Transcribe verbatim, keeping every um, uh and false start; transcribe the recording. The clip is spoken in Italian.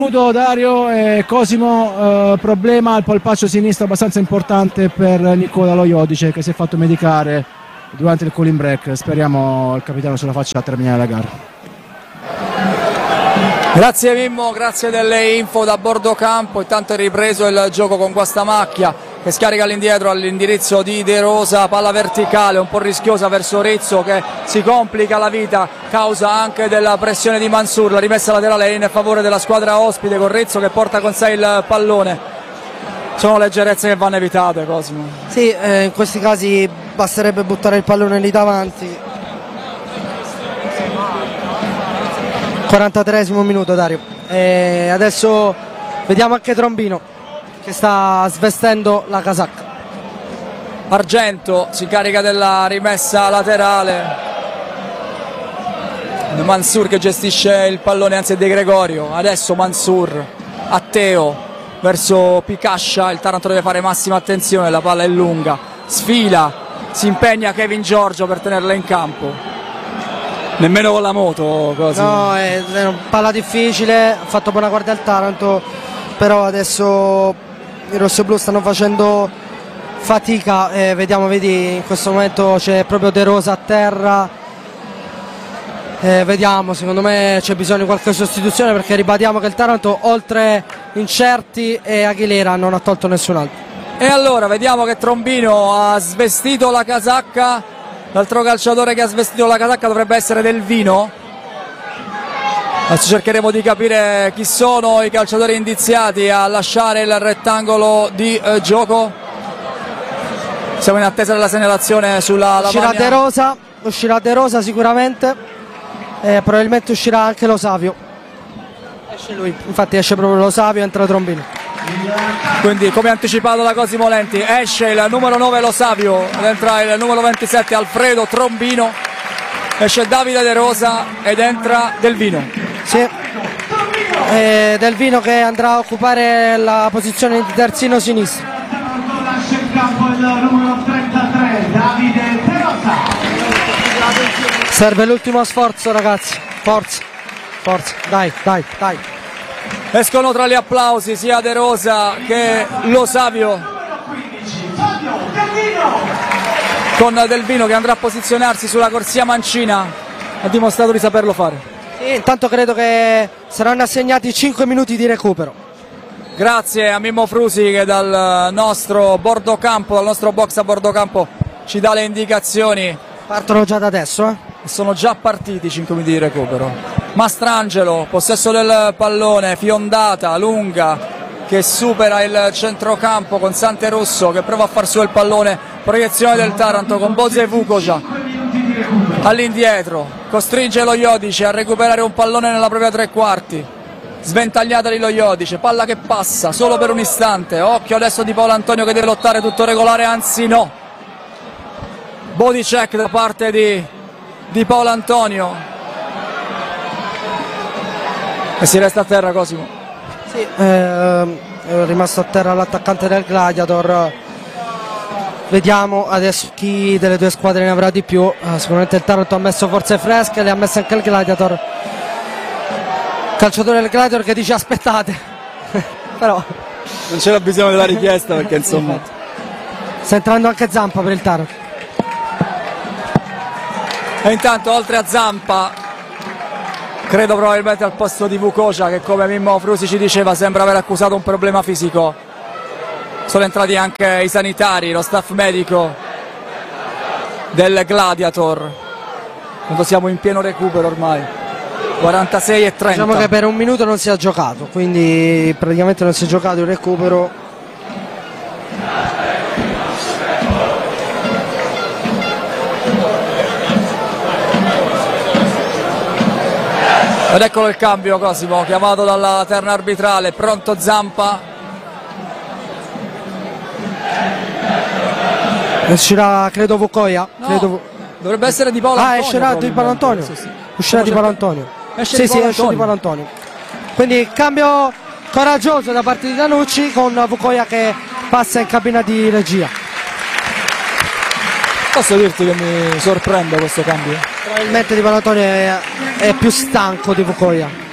Dario e Cosimo, eh, problema al polpaccio sinistro abbastanza importante per Nicola Loiodice, che si è fatto medicare durante il cooling break. Speriamo il capitano ce la faccia a terminare la gara. Grazie Mimmo, grazie delle info da bordo campo. Intanto è ripreso il gioco con Guastamacchia che scarica all'indietro all'indirizzo di De Rosa, palla verticale un po' rischiosa verso Rezzo che si complica la vita causa anche della pressione di Mansur. La rimessa laterale in favore della squadra ospite con Rezzo che porta con sé il pallone. Sono leggerezze che vanno evitate, Cosimo. Sì, eh, in questi casi basterebbe buttare il pallone lì davanti. quarantatreesimo minuto, Dario. E adesso vediamo anche Trombino che sta svestendo la casacca. Argento si carica della rimessa laterale. Mansur che gestisce il pallone, anzi è De Gregorio. Adesso Mansur, Atteo verso Picascia. Il Taranto deve fare massima attenzione, la palla è lunga, sfila, si impegna Kevin Giorgio per tenerla in campo. Nemmeno con la moto così. No, è una palla difficile, ha fatto buona guardia al Taranto, però adesso i rossoblu stanno facendo fatica, eh, vediamo, vedi, in questo momento c'è proprio De Rosa a terra, eh, vediamo, secondo me c'è bisogno di qualche sostituzione, perché ribadiamo che il Taranto oltre Incerti e Aguilera non ha tolto nessun altro. E allora vediamo che Trombino ha svestito la casacca. L'altro calciatore che ha svestito la casacca dovrebbe essere Del Vino. Adesso cercheremo di capire chi sono i calciatori indiziati a lasciare il rettangolo di eh, gioco. Siamo in attesa della segnalazione sulla lavagna. Uscirà De Rosa, uscirà De Rosa sicuramente, e probabilmente uscirà anche Lo Savio. Esce lui, infatti esce proprio Lo Savio, entra Trombino. Quindi, come anticipato da Cosimo Lenti, esce il numero nove Lo Savio ed entra il numero ventisette Alfredo Trombino, esce Davide De Rosa ed entra Del Vino. Sì. E Del Vino che andrà a occupare la posizione di terzino sinistro. Lascia in campo il numero trentatré Davide De Rosa. Serve l'ultimo sforzo, ragazzi, forza, forza, dai, dai, dai. Escono tra gli applausi sia De Rosa che Lo Savio, con Del Vino che andrà a posizionarsi sulla corsia mancina. Ha dimostrato di saperlo fare. Sì, intanto credo che saranno assegnati cinque minuti di recupero. Grazie a Mimmo Frusi che dal nostro bordo campo, dal nostro box a bordo campo ci dà le indicazioni. Partono già da adesso, eh? Sono già partiti cinque minuti di recupero. Mastrangelo, possesso del pallone, fiondata lunga che supera il centrocampo con Santerosso che prova a far su il pallone, proiezione del Taranto con Boze Vukoja all'indietro, costringe lo Iodice a recuperare un pallone nella propria tre quarti, sventagliata di lo Iodice, palla che passa solo per un istante, occhio adesso di Paolo Antonio che deve lottare, tutto regolare, anzi no, body check da parte di, di Paolo Antonio. E si resta a terra, Cosimo. Sì, eh, è rimasto a terra l'attaccante del Gladiator. Vediamo adesso chi delle due squadre ne avrà di più. Eh, sicuramente il Taranto ha messo forze fresche, le ha messe anche il Gladiator. Calciatore del Gladiator che dice aspettate. Però non c'era bisogno della richiesta perché insomma. Sta entrando anche Zampa per il Taranto. E intanto oltre a Zampa, credo probabilmente al posto di Vukoja che come Mimmo Frusi ci diceva sembra aver accusato un problema fisico, sono entrati anche i sanitari, lo staff medico del Gladiator, quando siamo in pieno recupero ormai, quarantasei e trenta. Diciamo che per un minuto non si è giocato, quindi praticamente non si è giocato il recupero. Ed eccolo il cambio, Cosimo, chiamato dalla terna arbitrale, pronto Zampa. Uscirà credo Vukoja. No, credo... dovrebbe essere di Paolo ah, Antonio. Ah, escerà di Paolo Antonio. Sì, sì. Uscirà di Paolo Antonio. Esce sì, di Paolo sì, esce di Paolo Antonio. Quindi cambio coraggioso da parte di Danucci con Vukoja che passa in cabina di regia. Posso dirti che mi sorprende questo cambio? Probabilmente Di Paolo Antonio è, è più stanco di Vukoja.